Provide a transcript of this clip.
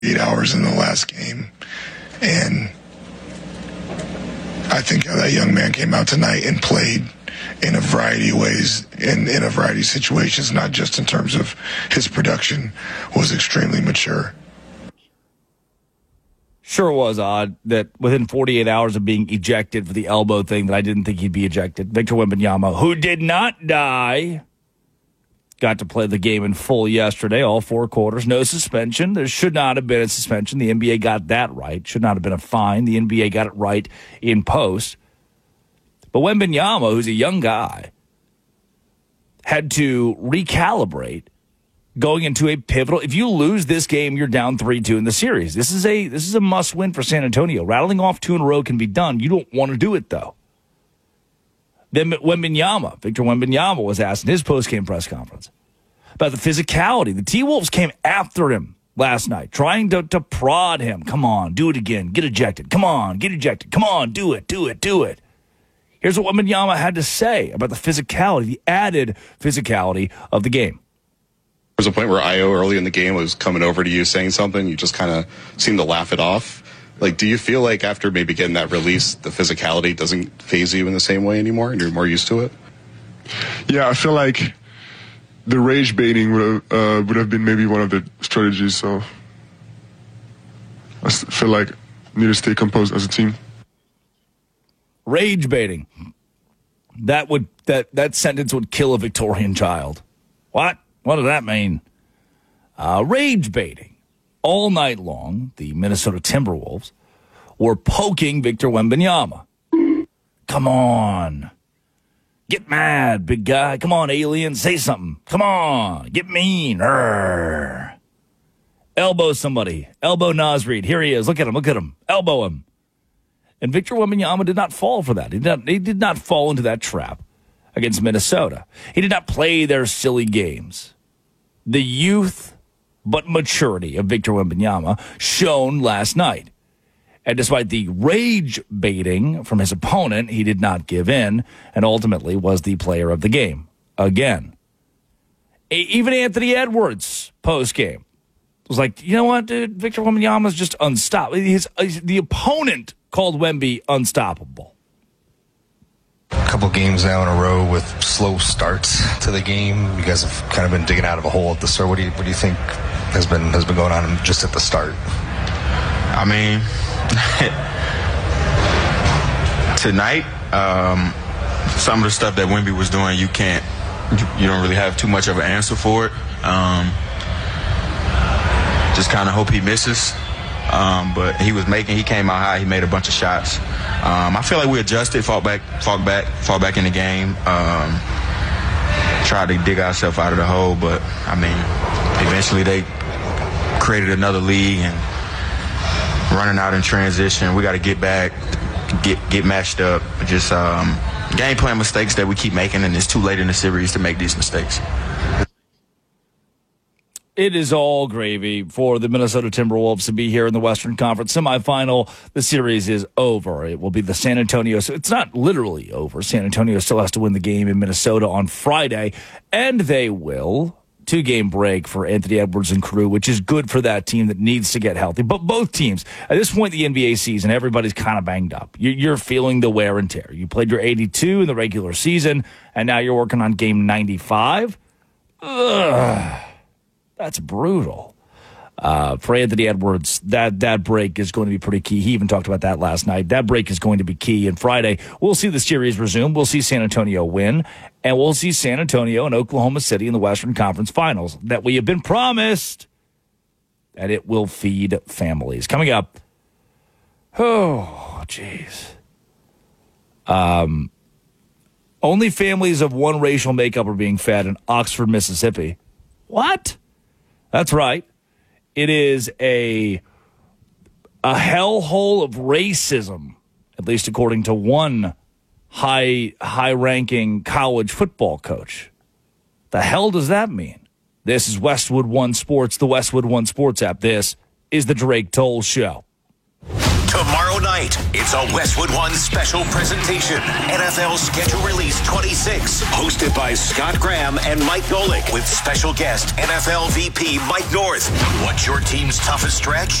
8 hours in the last game. And I think how that young man came out tonight and played in a variety of ways, in a variety of situations, not just in terms of his production, was extremely mature. Sure was odd that within 48 hours of being ejected for the elbow thing that I didn't think he'd be ejected. Victor Wembanyama, who did not die, got to play the game in full yesterday, all 4 quarters, no suspension. There should not have been a suspension. The NBA got that right. Should not have been a fine. The NBA got it right in post. But Wembanyama, who's a young guy, had to recalibrate going into a pivotal. If you lose this game, you're down 3-2 in the series. This is a must-win for San Antonio. Rattling off 2 in a row can be done. You don't want to do it, though. Then Victor Wembanyama was asked in his post-game press conference about the physicality. The T-Wolves came after him last night, trying to prod him. Come on, do it again. Get ejected. Come on, get ejected. Come on, do it. Here's what Wembanyama had to say about the physicality, the added physicality of the game. There was a point where Io early in the game was coming over to you saying something. You just kind of seemed to laugh it off. Like, do you feel like after maybe getting that release, the physicality doesn't faze you in the same way anymore and you're more used to it? Yeah, I feel like the rage baiting would have been maybe one of the strategies. So I feel like we need to stay composed as a team. Rage baiting. That sentence would kill a Victorian child. What? What does that mean? Rage baiting. All night long, the Minnesota Timberwolves were poking Victor Wembanyama. Come on. Get mad, big guy. Come on, alien. Say something. Come on. Get mean. Urgh. Elbow somebody. Elbow Naz Reid. Here he is. Look at him. Elbow him. And Victor Wembanyama did not fall for that. He did not fall into that trap against Minnesota. He did not play their silly games. The youth but maturity of Victor Wembanyama shone last night. And despite the rage baiting from his opponent, he did not give in and ultimately was the player of the game again. Even Anthony Edwards post-game was like, you know what, dude? Victor Wembanyama is just unstoppable. The opponent called Wemby unstoppable. A couple games now in a row with slow starts to the game. You guys have kind of been digging out of a hole at the start. What do you think has been going on just at the start? I mean, tonight, some of the stuff that Wemby was doing, you don't really have too much of an answer for it. Just kind of hope he misses. But he came out high. He made a bunch of shots. I feel like we adjusted, fought back in the game. Tried to dig ourselves out of the hole, but I mean, eventually they created another league and running out in transition. We got to get back, get matched up. Just game plan mistakes that we keep making, and it's too late in the series to make these mistakes. It is all gravy for the Minnesota Timberwolves to be here in the Western Conference semifinal. The series is over. It will be the San Antonio. So it's not literally over. San Antonio still has to win the game in Minnesota on Friday, and they will. 2-game break for Anthony Edwards and crew, which is good for that team that needs to get healthy. But both teams, at this point in the NBA season, everybody's kind of banged up. You're feeling the wear and tear. You played your 82 in the regular season, and now you're working on game 95. Ugh. That's brutal. For Anthony Edwards, that break is going to be pretty key. He even talked about that last night. That break is going to be key. And Friday, we'll see the series resume. We'll see San Antonio win. And we'll see San Antonio and Oklahoma City in the Western Conference Finals that we have been promised that it will feed families. Coming up, oh, jeez. Only families of one racial makeup are being fed in Oxford, Mississippi. What? That's right. It is a hellhole of racism, at least according to one high-ranking college football coach. The hell does that mean? This is Westwood One Sports, the Westwood One Sports app. This is the Drake Toll Show. Tomorrow night, it's a Westwood One special presentation. NFL Schedule Release 26, hosted by Scott Graham and Mike Golick, with special guest NFL VP Mike North. What's your team's toughest stretch?